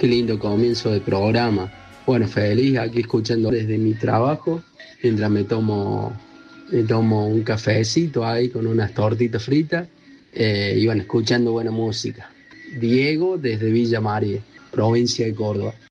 Qué lindo comienzo de programa. Bueno, feliz aquí escuchando desde mi trabajo, mientras me tomo un cafecito ahí con unas tortitas fritas, y bueno, escuchando buena música. Diego desde Villa María, provincia de Córdoba.